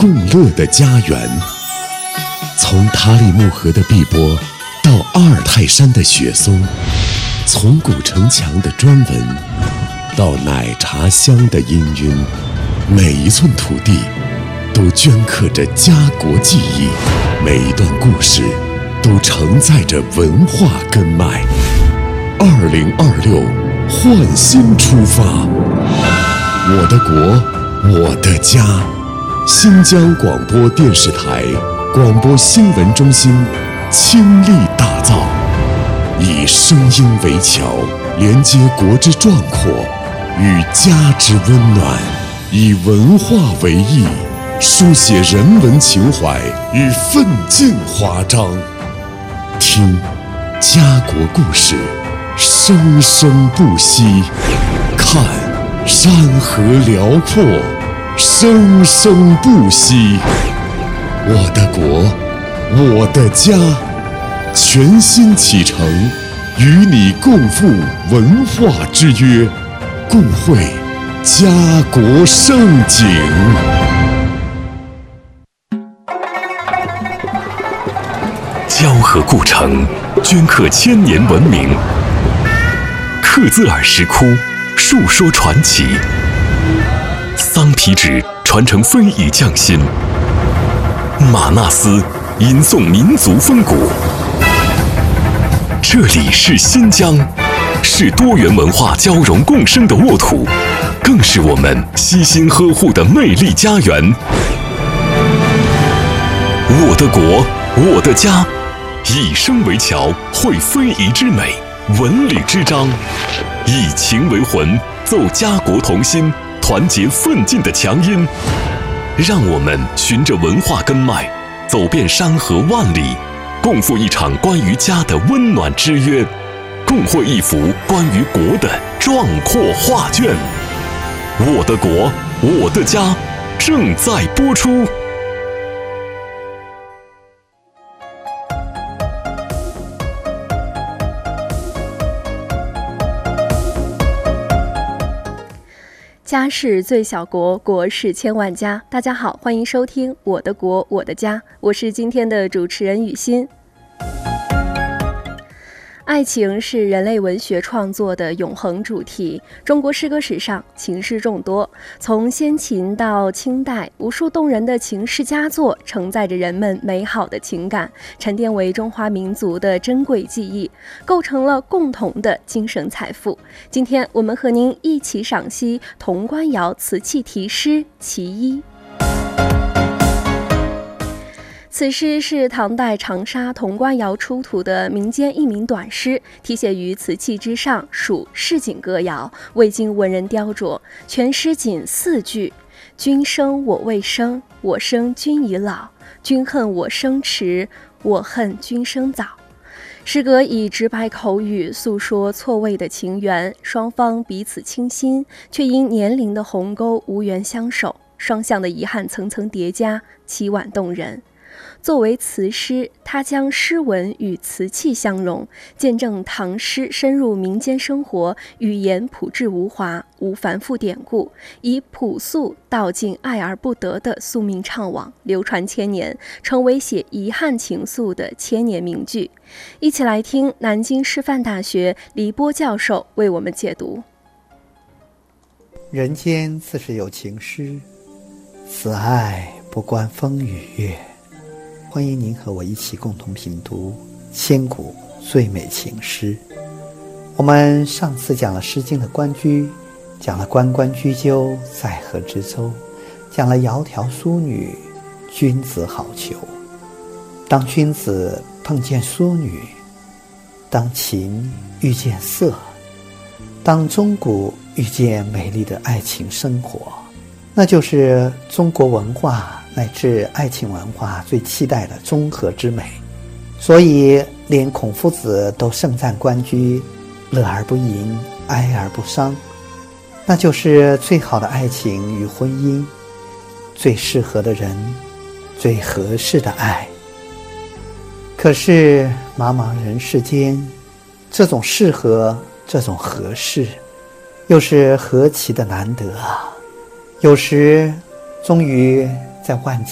共乐的家园。从塔里木河的碧波到阿尔泰山的雪松，从古城墙的砖纹到奶茶香的氤氲，每一寸土地都镌刻着家国记忆，每一段故事都承载着文化根脉。2026焕新出发，我的国，我的家。新疆广播电视台广播新闻中心倾力打造，以声音为桥，连接国之壮阔与家之温暖，以文化为翼，书写人文情怀与奋进华章。听家国故事，生生不息；看山河辽阔，生生不息。我的国，我的家，全新启程，与你共赴文化之约，共绘家国盛景。 交河故城，镌刻千年文明；克孜尔石窟，述说传奇；桑皮纸传承非遗匠心；玛纳斯吟诵民族风骨。这里是新疆，是多元文化交融共生的沃土，更是我们悉心呵护的魅力家园。我的国，我的家，以声为桥，绘非遗之美，文旅之章；以情为魂，奏家国同心，团结奋进的强音。让我们循着文化根脉，走遍山河万里，共赴一场关于家的温暖之约，共绘一幅关于国的壮阔画卷。我的国，我的家，正在播出。 家是最小国，国是千万家。大家好，欢迎收听我的国我的家，我是今天的主持人雨欣。爱情是人类文学创作的永恒主题。中国诗歌史上情诗众多，从先秦到清代，无数动人的情诗佳作承载着人们美好的情感，沉淀为中华民族的珍贵记忆，构成了共同的精神财富。今天我们和您一起赏析潼关窑瓷器题诗其一。此诗是唐代长沙潼关窑出土的民间一名短诗，题写于瓷器之上，属市井歌谣，未经文人雕琢。全诗仅4句：君生我未生，我生君已老；君恨我生迟，我恨君生早。诗歌以直白口语诉说错位的情缘，双方彼此倾心，却因年龄的鸿沟无缘相守，双向的遗憾层层叠加，凄婉动人。作为词诗，它将诗文与瓷器相融，见证唐诗深入民间生活，语言朴质无华，无繁复典故，以朴素道尽爱而不得的宿命怅惘，流传千年，成为写遗憾情愫的千年名句。一起来听南京师范大学黎波教授为我们解读。 人间自是有情诗，此爱不关风与月。欢迎您和我一起共同品读千古最美情诗。我们上次讲了《诗经》的关雎，讲了关关雎鸠，在河之洲，讲了窈窕淑女，君子好逑。当君子碰见淑女，当琴遇见瑟，当钟鼓遇见美丽的爱情生活，那就是中国文化乃至爱情文化最期待的综合之美。所以连孔夫子都盛赞关雎，乐而不淫，哀而不伤，那就是最好的爱情与婚姻，最适合的人，最合适的爱。可是茫茫人世间，这种适合，这种合适，又是何其的难得啊！有时终于在万